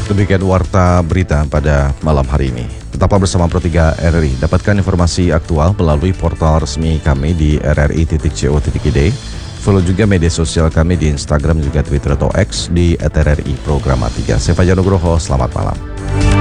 Demikian warta berita pada malam hari ini. Tetaplah bersama Pro3 RRI. Dapatkan informasi aktual melalui portal resmi kami di rri.co.id. Follow juga media sosial kami di Instagram juga Twitter atau X di @RRI Programa 3. Saya Fajar Nugroho, selamat malam.